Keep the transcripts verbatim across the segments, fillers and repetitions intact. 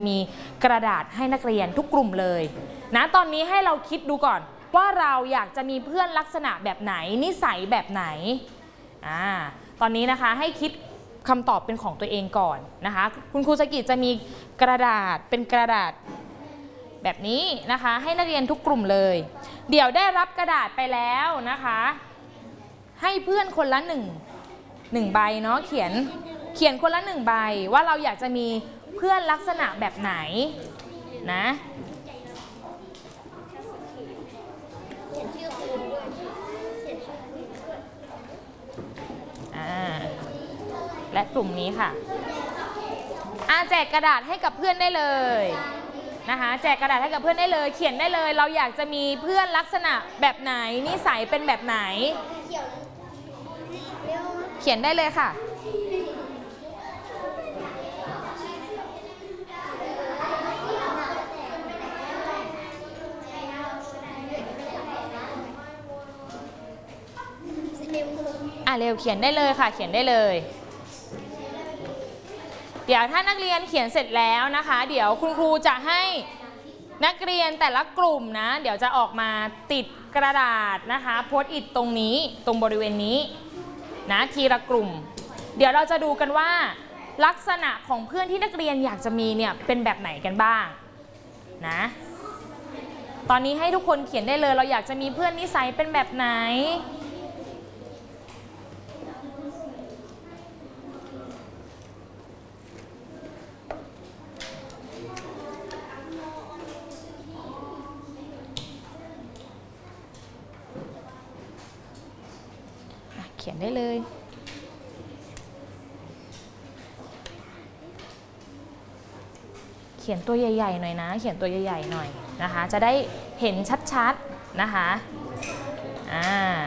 มีกระดาษให้นักเรียนทุกกลุ่มเลยนะตอนนี้ให้เราคิดดูก่อนว่าเราอยากจะมีเพื่อนลักษณะแบบไหนนิสัยแบบไหนอ่าตอนนี้นะคะให้คิดคำตอบเป็นของตัวเองก่อนนะคะคุณครูสกิจะมีกระดาษเป็นกระดาษแบบนี้นะคะให้นักเรียนทุกกลุ่มเลยเดี๋ยวได้รับกระดาษไปแล้วนะคะให้เพื่อนคนละหนึ่งหนึ่งใบเนาะเขียนเขียนคนละหนึ่งใบว่าเราอยากจะมีเพื่อนลักษณะแบบไหนนะและกลุ่มนี้ค่ะอาแจกกระดาษให้กับเพื่อนได้เลยนะคะแจกกระดาษให้กับเพื่อนได้เลยเขียนได้เลยเราอยากจะมีเพื่อนลักษณะแบบไหนนิสัยเป็นแบบไหนเขียนได้เลยค่ะอ่ะเร็วเขียนได้เลยค่ะเขียนได้เลยเดี๋ยวถ้านักเรียนเขียนเสร็จแล้วนะคะเดี๋ยวคุณครูจะให้นักเรียนแต่ละกลุ่มนะเดี๋ยวจะออกมาติดกระดาษนะคะโพสต์อิทตรงนี้ตรงบริเวณนี้นะทีละกลุ่มเดี๋ยวเราจะดูกันว่าลักษณะของเพื่อนที่นักเรียนอยากจะมีเนี่ยเป็นแบบไหนกันบ้างนะตอนนี้ให้ทุกคนเขียนได้เลยเราอยากจะมีเพื่อนนิสัยเป็นแบบไหนเขียนได้เลยเขียนตัวใหญ่ๆหน่อยนะเขียนตัวใหญ่ๆหน่อยนะคะจะได้เห็นชัดๆนะคะอ่า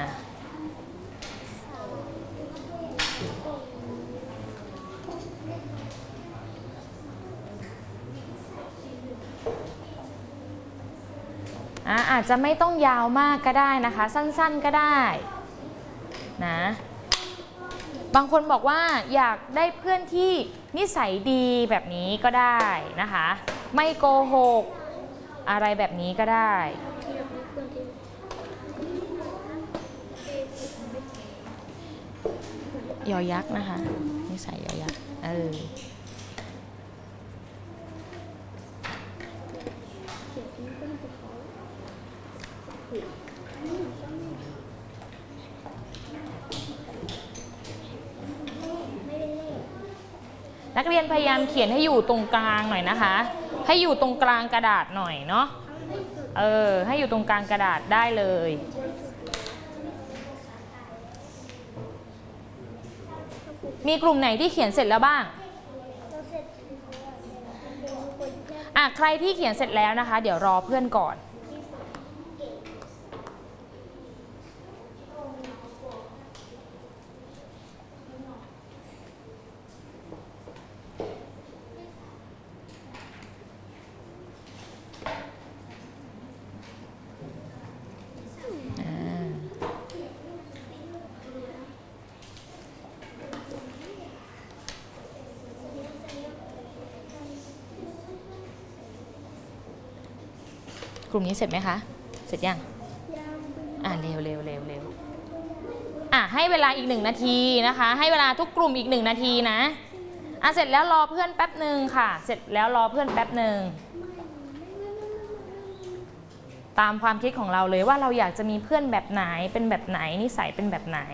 อ่าอาจจะไม่ต้องยาวมากก็ได้นะคะสั้นๆก็ได้นะบางคนบอกว่าอยากได้เพื่อนที่นิสัยดีแบบนี้ก็ได้นะคะไม่โกหกอะไรแบบนี้ก็ได้ยอยักษ์นะคะนิสัยยอยักษ์เออนักเรียนพยายามเขียนให้อยู่ตรงกลางหน่อยนะคะให้อยู่ตรงกลางกระดาษหน่อยเนาะเออให้อยู่ตรงกลางกระดาษได้เลยมีกลุ่มไหนที่เขียนเสร็จแล้วบ้างอ่ะใครที่เขียนเสร็จแล้วนะคะเดี๋ยวรอเพื่อนก่อนกลุ่มนี้เสร็จไหมคะเสร็จยังอ่ะเร็วเร็วเร็วเร็วอ่ะให้เวลาอีกหนึ่งนาทีนะคะให้เวลาทุกกลุ่มอีกหนึ่งนาทีนะอ่ะเสร็จแล้วรอเพื่อนแป๊บหนึ่งค่ะเสร็จแล้วรอเพื่อนแป๊บหนึ่งตามความคิดของเราเลยว่าเราอยากจะมีเพื่อนแบบไหนเป็นแบบไหนนิสัยเป็นแบบไหน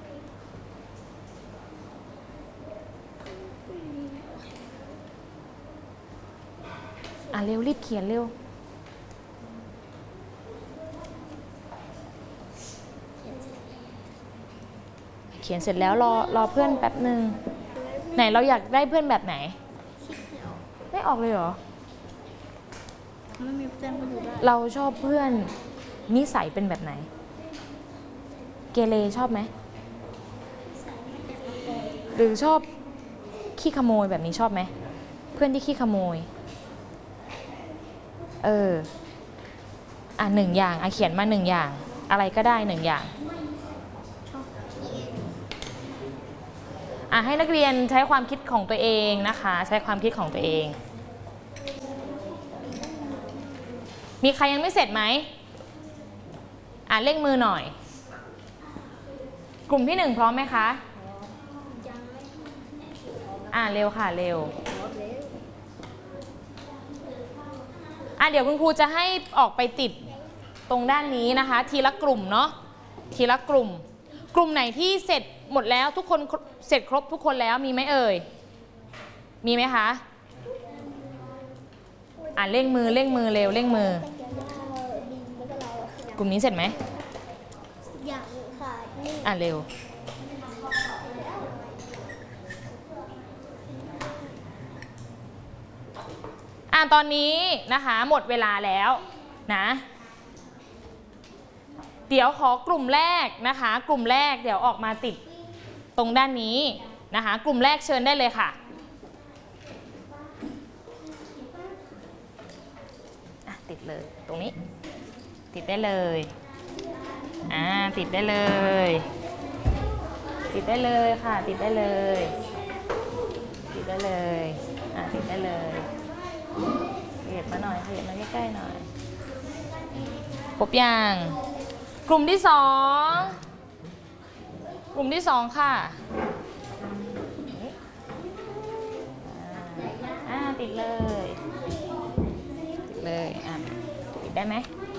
อ่ะเร็วรีบเขียนเร็วเขียนเสร็จแล้วรอรอเพื่อนแป๊บหนึ่งไหนเราอยากได้เพื่อนแบบไหนไม่ออกเลยเหรอเราชอบเพื่อนนิสัยเป็นแบบไหนเกเรชอบไหมหรือชอบขี้ขโมยแบบนี้ชอบไหมเพื่อนที่ขี้ขโมยเอออ่ะหนึ่งอย่างอ่ะเขียนมาหนึ่งอย่างอะไรก็ได้หนึ่งอย่าง ให้นักเรียนใช้ความคิดของตัวเองนะคะใช้ความคิดของตัวเองมีใครยังไม่เสร็จไหมอ่ะเร่งมือหน่อยกลุ่มที่หนึ่งพร้อมไหมคะอ่ะเร็วค่ะเร็วอ่ะเดี๋ยวคุณครูจะให้ออกไปติดตรงด้านนี้นะคะทีละกลุ่มเนาะทีละกลุ่มกลุ่มไหนที่เสร็จหมดแล้วทุกคนเสร็จครบทุกคนแล้วมีไหมเอ่ยมีไหมคะอ่ะเร่งมือเร่งมือเร็วเร่งมือกลุ่มนี้เสร็จไหมอย่างค่ะอ่ะเร็วอ่ะตอนนี้นะคะหมดเวลาแล้วนะเดี๋ยวขอกลุ่มแรกนะคะกลุ่มแรกเดี๋ยวออกมาติดตรงด้านนี้นะคะกลุ่มแรกเชิญได้เลยค่ะอ่ะติดเลยตรงนี้ติดได้เลยอ่าติดได้เลยติดได้เลยค่ะติดได้เลยติดได้เลยอ่าติดได้เลยขยับมาหน่อยขยับมาใกล้ๆหน่อยครบยังกลุ่มที่สองกลุ่มที่สองค่ะอ่าติดเลยติดเลยอ่ะติดได้ไหม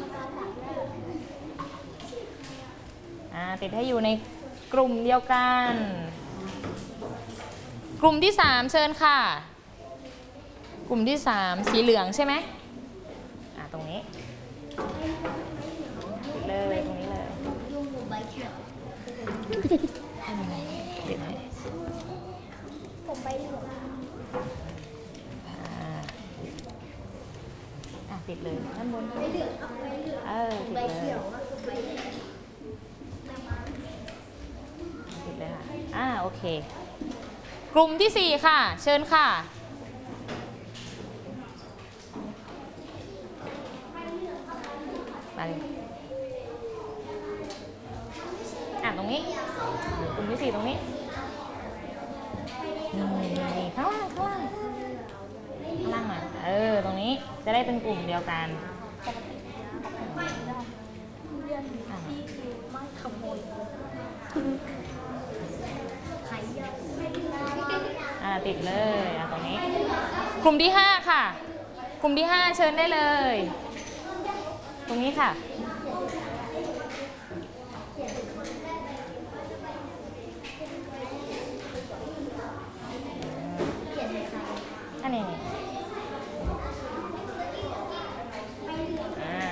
อ่าติดให้อยู่ในกลุ่มเดียวกันกลุ่มที่สามเชิญค่ะกลุ่มที่สามสีเหลืองใช่ไหมอ่าตรงนี้ติดเลยตรงนี้เลยยุ่งอยู่ใบเขียวติดให้ผมใบเหลืองอ่าติดเลยด้านบนใบเหลืองใบเหลืองเออติดเลยติดเลยค่ะอ่าโอเคกลุ่มที่สี่ค่ะเชิญค่ะมาเลยอ่ะตรงนี้กลุ่มที่สี่ตรงนี้นี่ข้างล่างข้างล่างข้างล่างหน่อยเออตรงนี้จะได้เป็นกลุ่มเดียวกันขโมยขายยาอ่าติดเลยอ่ะตรงนี้กลุ่มที่ห้าค่ะกลุ่มที่ห้าเชิญได้เลยตรงนี้ค่ะอันนี้อ่า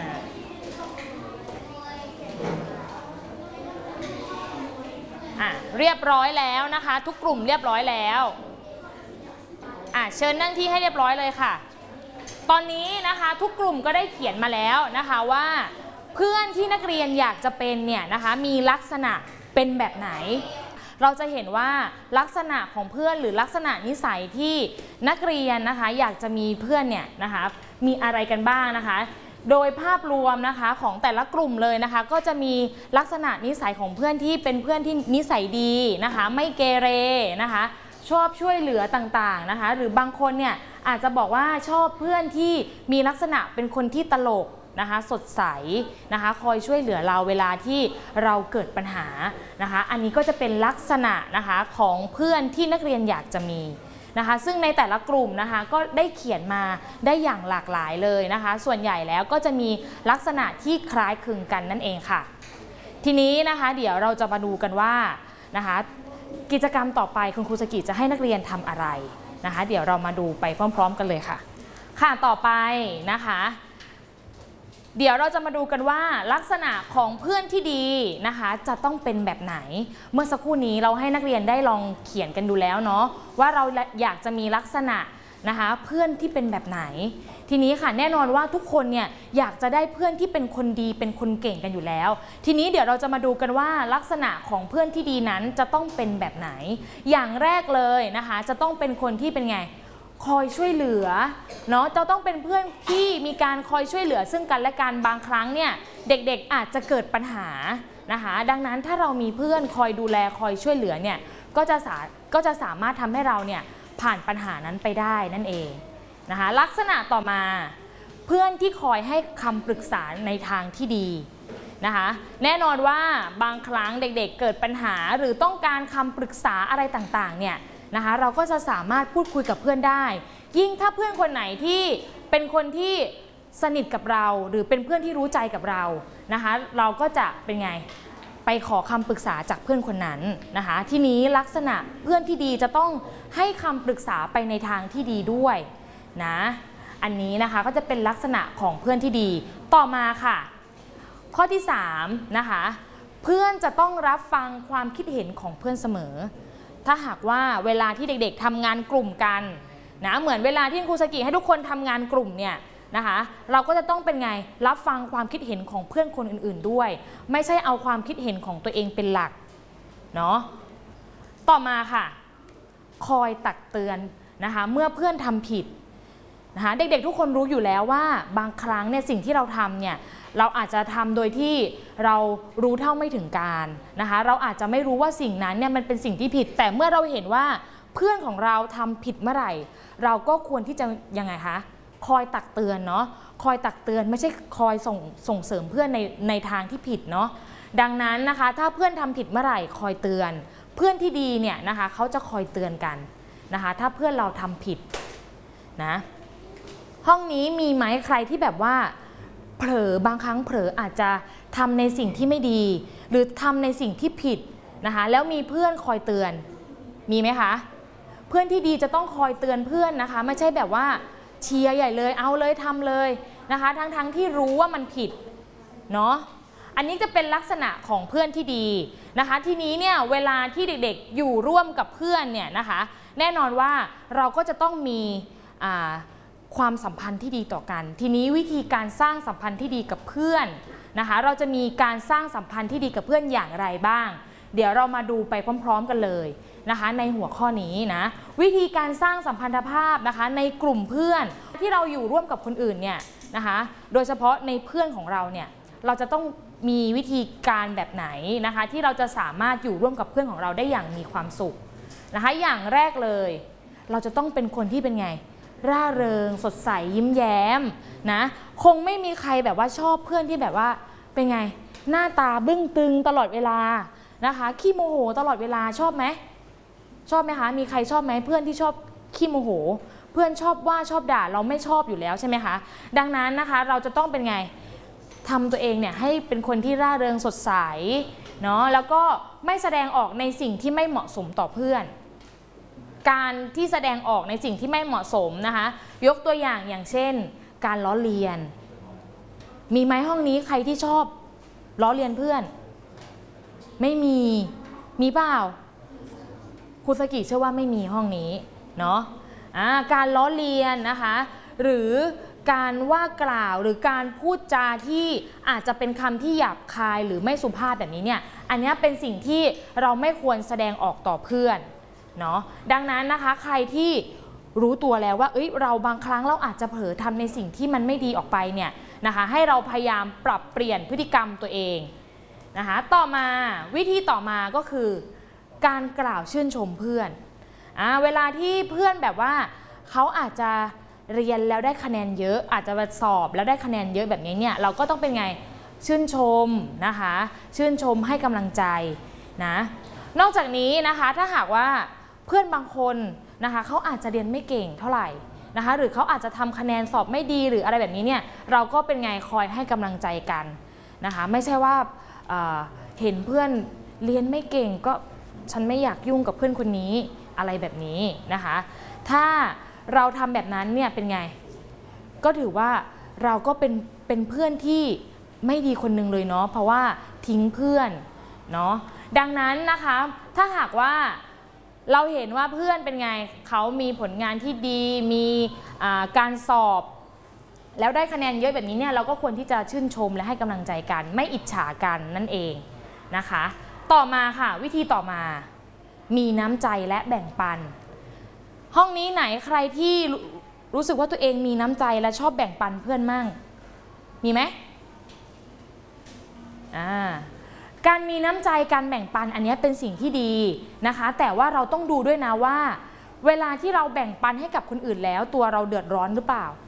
อ่ะเรียบร้อยแล้วนะคะทุกกลุ่มเรียบร้อยแล้วอ่ะเชิญนั่งที่ให้เรียบร้อยเลยค่ะตอนนี้นะคะทุกกลุ่มก็ได้เขียนมาแล้วนะคะว่าเพื่อนที่นักเรียนอยากจะเป็นเนี่ยนะคะมีลักษณะเป็นแบบไหนเราจะเห็นว่าลักษณะของเพื่อนหรือลักษณะนิสัยที่นักเรียนนะคะอยากจะมีเพื่อนเนี่ยนะคะมีอะไรกันบ้างนะคะโดยภาพรวมนะคะของแต่ละกลุ่มเลยนะคะก็จะมีลักษณะนิสัยของเพื่อนที่เป็นเพื่อนที่นิสัยดีนะคะไม่เกเรนะคะชอบช่วยเหลือต่างๆนะคะหรือบางคนเนี่ยอาจจะบอกว่าชอบเพื่อนที่มีลักษณะเป็นคนที่ตลกนะคะสดใสนะคะคอยช่วยเหลือเราเวลาที่เราเกิดปัญหานะคะอันนี้ก็จะเป็นลักษณะนะคะของเพื่อนที่นักเรียนอยากจะมีนะคะซึ่งในแต่ละกลุ่มนะคะก็ได้เขียนมาได้อย่างหลากหลายเลยนะคะส่วนใหญ่แล้วก็จะมีลักษณะที่คล้ายคลึงกันนั่นเองค่ะทีนี้นะคะเดี๋ยวเราจะมาดูกันว่านะคะกิจกรรมต่อไปคุณครูสกิจะให้นักเรียนทำอะไรนะคะเดี๋ยวเรามาดูไปพร้อมๆกันเลยค่ะค่ะต่อไปนะคะเดี๋ยวเราจะมาดูกันว่าลักษณะของเพื่อนที่ดีนะคะจะต้องเป็นแบบไหนเมื่อสักครู่นี้เราให้นักเรียนได้ลองเขียนกันดูแล้วเนาะว่าเราอยากจะมีลักษณะนะคะเพื่อนที่เป็นแบบไหนทีนี้ค่ะแน่นอนว่าทุกคนเนี่ยอยากจะได้เพื่อนที่เป็นคนดีเป็นคนเก่งกันอยู่แล้วทีนี้เดี๋ยวเราจะมาดูกันว่าลักษณะของเพื่อนที่ดีนั้นจะต้องเป็นแบบไหนอย่างแรกเลยนะคะจะต้องเป็นคนที่เป็นไงคอยช่วยเหลือเนาะจะต้องเป็นเพื่อนที่มีการคอยช่วยเหลือซึ่งกันและกันบางครั้งเนี่ยเด็กๆอาจจะเกิดปัญหานะคะดังนั้นถ้าเรามีเพื่อนคอยดูแลคอยช่วยเหลือเนี่ยก็จะสาก็จะสามารถทำให้เราเนี่ยผ่านปัญหานั้นไปได้นั่นเองนะคะลักษณะต่อมาเพื่อนที่คอยให้คำปรึกษาในทางที่ดีนะคะแน่นอนว่าบางครั้งเด็กๆเกิดปัญหาหรือต้องการคำปรึกษาอะไรต่างๆเนี่ยนะคะเราก็จะสามารถพูดคุยกับเพื่อนได้ยิ่งถ้าเพื่อนคนไหนที่เป็นคนที่สนิทกับเราหรือเป็นเพื่อนที่รู้ใจกับเรานะคะเราก็จะเป็นไงไปขอคำปรึกษาจากเพื่อนคนนั้นนะคะทีนี้ลักษณะเพื่อนที่ดีจะต้องให้คำปรึกษาไปในทางที่ดีด้วยนะอันนี้นะคะก็จะเป็นลักษณะของเพื่อนที่ดีต่อมาค่ะข้อที่สามนะคะเพื่อนจะต้องรับฟังความคิดเห็นของเพื่อนเสมอถ้าหากว่าเวลาที่เด็กๆทำงานกลุ่มกันนะเหมือนเวลาที่ครูสกิให้ทุกคนทำงานกลุ่มเนี่ยนะคะเราก็จะต้องเป็นไงรับฟังความคิดเห็นของเพื่อนคนอื่นๆด้วยไม่ใช่เอาความคิดเห็นของตัวเองเป็นหลักเนาะต่อมาค่ะคอยตักเตือนนะคะเมื่อเพื่อนทำผิดนะคะเด็กๆทุกคนรู้อยู่แล้วว่าบางครั้งเนี่ยสิ่งที่เราทำเนี่ยเราอาจจะทำโดยที่เรารู้เท่าไม่ถึงการนะคะเราอาจจะไม่รู้ว่าสิ่งนั้นเนี่ยมันเป็นสิ่งที่ผิดแต่เมื่อเราเห็นว่าเพื่อนของเราทำผิดเมื่อไหร่เราก็ควรที่จะยังไงคะคอยตักเตือนเนาะคอยตักเตือนไม่ใช่คอยส่งส่งเสริมเพื่อนในในทางที่ผิดเนาะดังนั้นนะคะถ้าเพื่อนทำผิดเมื่อไหร่คอยเตือนเพื่อนที่ดีเนี่ยนะคะเขาจะคอยเตือนกันนะคะถ้าเพื่อนเราทำผิดนะห้องนี้มีไหมใครที่แบบว่าเผลอบางครั้งเผลออาจจะทำในสิ่งที่ไม่ดีหรือทำในสิ่งที่ผิดนะคะแล้วมีเพื่อนคอยเตือนมีไหมคะเพื่อนที่ดีจะต้องคอยเตือนเพื่อนนะคะไม่ใช่แบบว่าเชียร์ใหญ่เลยเอาเลยทำเลยนะคะทั้งๆ ท, ที่รู้ว่ามันผิดเนาะอันนี้จะเป็นลักษณะของเพื่อนที่ดีนะคะทีนี้เนี่ยเวลาที่เด็กๆอยู่ร่วมกับเพื่อนเนี่ยนะคะแน่นอนว่าเราก็จะต้องมีอ่าความสัมพันธ์ที่ดีต่อกันทีนี้วิธีการสร้างสัมพันธ์ที่ดีกับเพื่อนนะคะเราจะมีการสร้างสัมพันธ์ที่ดีกับเพื่อนอย่างไรบ้างเดี๋ยวเรามาดูไปพร้อมๆกันเลยนะคะในหัวข้อนี้นะวิธีการสร้างสัมพันธภาพนะคะในกลุ่มเพื่อนที่เราอยู่ร่วมกับคนอื่นเนี่ยนะคะโดยเฉพาะในเพื่อนของเราเนี่ยเราจะต้องมีวิธีการแบบไหนนะคะที่เราจะสามารถอยู่ร่วมกับเพื่อนของเราได้อย่างมีความสุขนะคะอย่างแรกเลยเราจะต้องเป็นคนที่เป็นไงร่าเริงสดใสยิ้มแย้มนะคงไม่มีใครแบบว่าชอบเพื่อนที่แบบว่าเป็นไงหน้าตาบึ้งตึงตลอดเวลานะคะขี้โมโหตลอดเวลาชอบไหมชอบไหมคะมีใครชอบไหมเพื่อนที่ชอบขี้โมโหเพื่อนชอบว่าชอบด่าเราไม่ชอบอยู่แล้วใช่ไหมคะดังนั้นนะคะเราจะต้องเป็นไงทำตัวเองเนี่ยให้เป็นคนที่ร่าเริงสดใสเนาะแล้วก็ไม่แสดงออกในสิ่งที่ไม่เหมาะสมต่อเพื่อนการที่แสดงออกในสิ่งที่ไม่เหมาะสมนะคะยกตัวอย่างอย่างเช่นการล้อเลียนมีไหมห้องนี้ใครที่ชอบล้อเลียนเพื่อนไม่มีมีเปล่าครูสกิเชื่อว่าไม่มีห้องนี้เนาะะการล้อเลียนนะคะหรือการว่ากล่าวหรือการพูดจาที่อาจจะเป็นคำที่หยาบคายหรือไม่สุภาพแบบนี้เนี่ยอันนี้เป็นสิ่งที่เราไม่ควรแสดงออกต่อเพื่อนเนาะดังนั้นนะคะใครที่รู้ตัวแล้วว่าเอ้ยเราบางครั้งเราอาจจะเผลอทำในสิ่งที่มันไม่ดีออกไปเนี่ยนะคะให้เราพยายามปรับเปลี่ยนพฤติกรรมตัวเองนะคะต่อมาวิธีต่อมาก็คือการกล่าวชื่นชมเพื่อนอ่าเวลาที่เพื่อนแบบว่าเขาอาจจะเรียนแล้วได้คะแนนเยอะอาจจะสอบแล้วได้คะแนนเยอะแบบนี้เนี่ยเราก็ต้องเป็นไงชื่นชมนะคะชื่นชมให้กำลังใจนะนอกจากนี้นะคะถ้าหากว่าเพื่อนบางคนนะคะเขาอาจจะเรียนไม่เก่งเท่าไหร่นะคะหรือเขาอาจจะทำคะแนนสอบไม่ดีหรืออะไรแบบนี้เนี่ยเราก็เป็นไงคอยให้กำลังใจกันนะคะไม่ใช่ว่าเอ่อเห็นเพื่อนเรียนไม่เก่งก็ฉันไม่อยากยุ่งกับเพื่อนคนนี้อะไรแบบนี้นะคะถ้าเราทำแบบนั้นเนี่ยเป็นไงก็ถือว่าเราก็เป็นเป็นเพื่อนที่ไม่ดีคนหนึ่งเลยเนาะเพราะว่าทิ้งเพื่อนเนาะดังนั้นนะคะถ้าหากว่าเราเห็นว่าเพื่อนเป็นไงเขามีผลงานที่ดีมีการสอบแล้วได้คะแนนเยอะแบบนี้เนี่ยเราก็ควรที่จะชื่นชมและให้กำลังใจกันไม่อิจฉากันนั่นเองนะคะต่อมาค่ะวิธีต่อมามีน้ำใจและแบ่งปันห้องนี้ไหนใครที่รู้สึกว่าตัวเองมีน้ำใจและชอบแบ่งปันเพื่อนมั่งมีไหมอ่าการมีน้ำใจการแบ่งปันอันนี้เป็นสิ่งที่ดีนะคะแต่ว่าเราต้องดูด้วยนะว่าเวลาที่เราแบ่งปันให้กับคนอื่นแล้วตัวเราเดือดร้อนหรือเปล่า